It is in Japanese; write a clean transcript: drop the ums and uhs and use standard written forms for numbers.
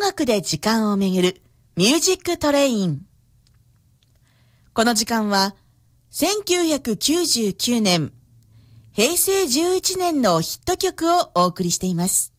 楽で時間をめぐるミュージックトレイン。この時間は1999年、平成11年のヒット曲をお送りしています。